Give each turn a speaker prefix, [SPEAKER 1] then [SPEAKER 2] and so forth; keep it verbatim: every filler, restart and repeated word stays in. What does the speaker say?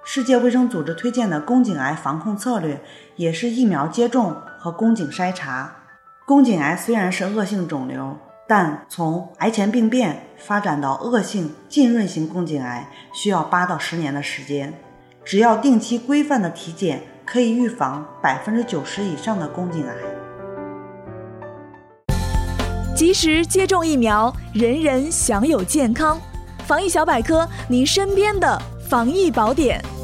[SPEAKER 1] 世界卫生组织推荐的宫颈癌防控策略也是疫苗接种和宫颈筛查。宫颈癌虽然是恶性肿瘤，但从癌前病变发展到恶性浸润型宫颈癌需要八到十年的时间。只要定期规范的体检，可以预防百分之九十以上的宫颈癌。
[SPEAKER 2] 及时接种疫苗，人人享有健康。防疫小百科，您身边的防疫宝典。